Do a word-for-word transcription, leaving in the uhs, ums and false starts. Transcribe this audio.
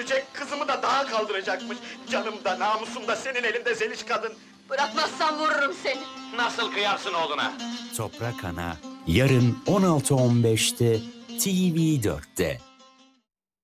öldürecek, kızımı da dağa kaldıracakmış. Canım da namusum da senin elinde Zeliş kadın. Bırakmazsan vururum seni. Nasıl kıyarsın oğluna? Toprak Ana yarın on altı on beşte T V dörtte.